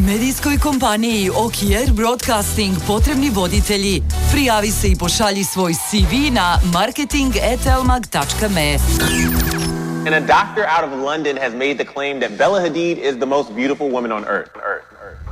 Medijskoj kompaniji Okier Broadcasting potrebni voditelji. Prijavi se i pošalji svoj CV na marketing@elmag.me. And a doctor out of London has made the claim that Bella Hadid is the most beautiful woman on earth.